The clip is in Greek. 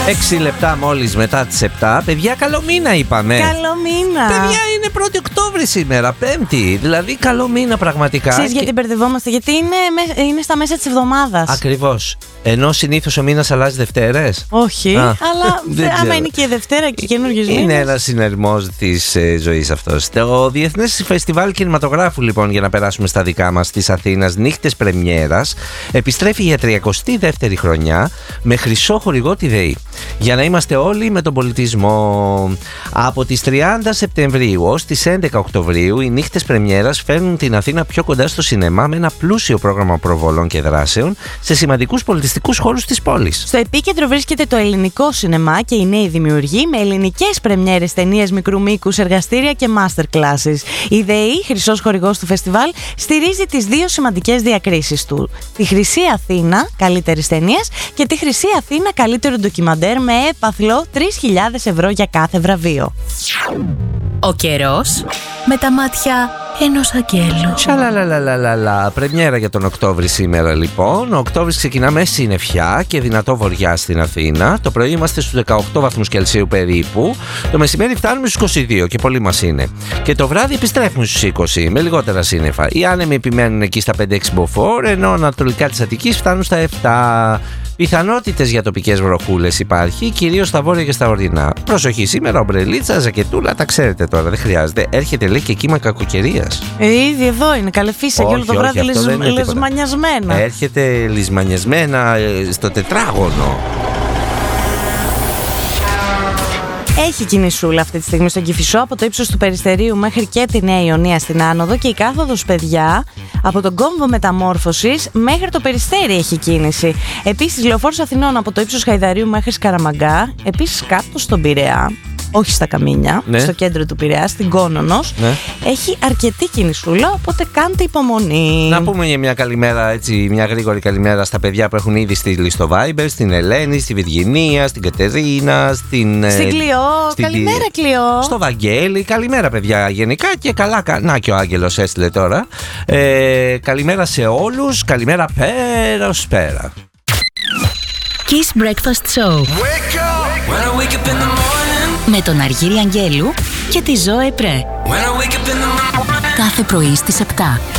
6 λεπτά μόλις μετά τις 7. Παιδιά, καλό μήνα είπαμε. Καλό μήνα. Παιδιά, είναι 1η Οκτώβρη σήμερα, Πέμπτη. Δηλαδή, καλό μήνα πραγματικά. Ξέρεις γιατί μπερδευόμαστε? Γιατί είναι στα μέσα της εβδομάδας. Ακριβώς. Ενώ συνήθως ο μήνας αλλάζει Δευτέρες. Όχι, αλλά άμα είναι και Δευτέρα και καινούργιος μήνας. Είναι ένας συνερμός της ζωής αυτός. Το Διεθνές Φεστιβάλ Κινηματογράφου, λοιπόν, για να περάσουμε στα δικά μας, της Αθήνας, νύχτες πρεμιέρας, επιστρέφει για 32η χρονιά με χρυσό χορηγό τη ΔΕΗ. Για να είμαστε όλοι με τον πολιτισμό. Από τις 30 Σεπτεμβρίου ως τις 11 Οκτωβρίου, οι νύχτες πρεμιέρας φέρνουν την Αθήνα πιο κοντά στο σινεμά με ένα πλούσιο πρόγραμμα προβολών και δράσεων σε σημαντικούς πολιτιστικούς χώρους της πόλης. Στο επίκεντρο βρίσκεται το ελληνικό σινεμά και οι νέοι δημιουργοί με ελληνικές πρεμιέρες, ταινίες μικρού μήκους, εργαστήρια και masterclasses. Η ΔΕΗ, χρυσός χορηγός του φεστιβάλ, στηρίζει τις δύο σημαντικές διακρίσεις του. Τη Χρυσή Αθήνα, καλύτερης ταινίας, και τη Χρυσή Αθήνα, καλύτερο ντοκιμαντέρ, με έπαθλο 3.000 ευρώ για κάθε βραβείο. Ο καιρός με τα μάτια ενός αγγέλου. Σαλαλαλαλαλα. Πρεμιέρα για τον Οκτώβρη σήμερα, λοιπόν. Ο Οκτώβρης ξεκινά με συννεφιά και δυνατό βορειά στην Αθήνα. Το πρωί είμαστε στους 18 βαθμούς Κελσίου περίπου. Το μεσημέρι φτάνουμε στους 22 και πολύ μας είναι. Και το βράδυ επιστρέφουμε στους 20 με λιγότερα σύννεφα. Οι άνεμοι επιμένουν εκεί στα 5-6 μποφόρ, ενώ ανατολικά της Αττικής φτάνουν στα 7. Πιθανότητες για τοπικές βροχούλες υπάρχει, κυρίως στα βόρεια και στα ορεινά. Προσοχή σήμερα, ομπρελίτσα, ζακετούλα, τα ξέρετε τώρα, δεν χρειάζεται. Έρχεται, λέει, και κύμα κακοκαιρίας. Ήδη εδώ είναι, καλεφίσα και όλο το βράδυ λησμανιασμένα. Έρχεται λησμανιασμένα στο τετράγωνο. Έχει κινησούλα αυτή τη στιγμή στον Κηφισό, από το ύψος του Περιστερίου μέχρι και τη Νέα Ιωνία στην άνοδο, και η κάθοδος, παιδιά, από τον κόμβο Μεταμόρφωσης μέχρι το Περιστέρι έχει κίνηση. Επίσης, Λεωφόρος Αθηνών από το ύψος Χαϊδαρίου μέχρι Σκαραμαγκά. Επίσης, κάτω στον Πειραιά, όχι στα Καμίνια, ναι, στο κέντρο του Πειραιά, στην Κόνονος, ναι, έχει αρκετή κινησούλα, οπότε κάντε υπομονή. Να πούμε για μια καλημέρα, έτσι, μια γρήγορη καλημέρα στα παιδιά που έχουν ήδη στείλει στο Viber, στην Ελένη, στη Βιργινία, στην Κατερίνα, στην Κλειό. Καλημέρα, Κλειό. Στο Βαγγέλη. Καλημέρα, παιδιά, γενικά, και καλά. Να, και ο Άγγελος έστειλε τώρα. Καλημέρα σε όλους. Καλημέρα πέρα ως πέρα. Kiss Breakfast Show. Wake up. When I wake up in the morning. Με τον Αργύρη Αγγέλου και τη Ζωέ Πρέ. When I wake up in the morning. Κάθε πρωί στις 7.